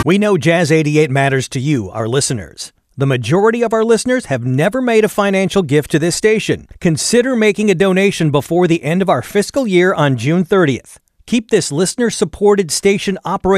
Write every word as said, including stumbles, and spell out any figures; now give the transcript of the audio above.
We know Jazz eighty-eight matters to you, our listeners. The majority of our listeners have never made a financial gift to this station. Consider making a donation before the end of our fiscal year on June thirtieth. Keep this listener-supported station operating